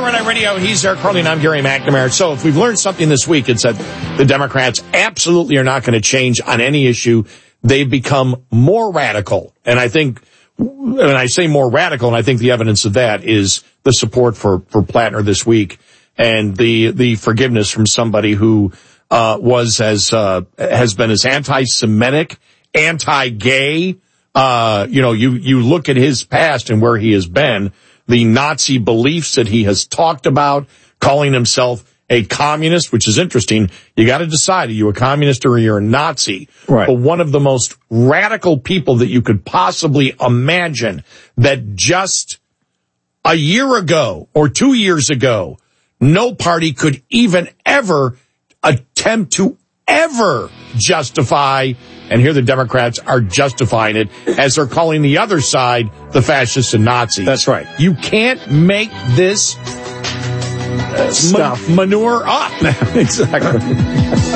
KRNI Radio, he's Eric Carly, and I'm Gary McNamara. So if we've learned something this week, it's that the Democrats absolutely are not going to change on any issue. They've become more radical. And I think, when I say more radical, and I think the evidence of that is the support for Plattner this week and the forgiveness from somebody who has been as anti-Semitic, anti-gay. You look at his past and where he has been, the Nazi beliefs that he has talked about, calling himself a communist, which is interesting. You got to decide, are you a communist or you're a Nazi? Right. But one of the most radical people that you could possibly imagine, that just a year ago or 2 years ago, no party could even ever attempt to ever justify, and here the Democrats are justifying it as they're calling the other side the fascists and Nazis. That's right. You can't make this stuff manure up. Exactly.